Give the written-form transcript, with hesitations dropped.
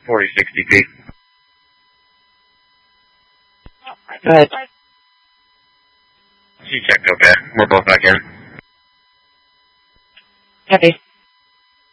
40, 60 feet. Go ahead. She checked okay. We're both back in. Copy.